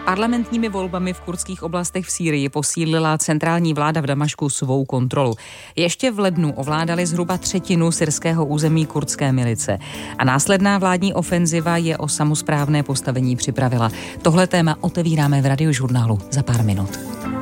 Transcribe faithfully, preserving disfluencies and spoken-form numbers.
Parlamentními volbami v kurdských oblastech v Sýrii posílila centrální vláda v Damašku svou kontrolu. Ještě v lednu ovládali zhruba třetinu syrského území kurdské milice. A následná vládní ofenziva je o samosprávné postavení připravila. Tohle téma otevíráme v Radiožurnálu za pár minut.